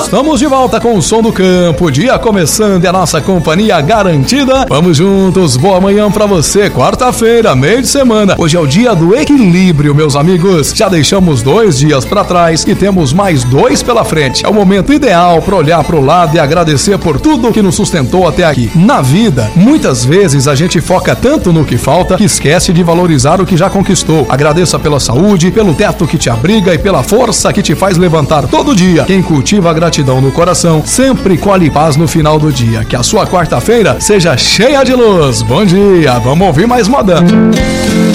Estamos de volta com o Som do Campo, dia começando e a nossa companhia garantida. Vamos juntos, boa manhã pra você, quarta-feira, meio de semana. Hoje é o dia do equilíbrio, meus amigos. Já deixamos 2 dias pra trás e temos mais 2 pela frente. É o momento ideal pra olhar pro lado e agradecer por tudo que nos sustentou até aqui. Na vida, muitas vezes a gente foca tanto no que falta que esquece de valorizar o que já conquistou. Agradeça pela saúde, pelo teto que te abriga e pela força que te faz levantar todo dia. Quem cultiva a gratidão no coração sempre colhe paz no final do dia. Que a sua quarta-feira seja cheia de luz. Bom dia, vamos ouvir mais modão.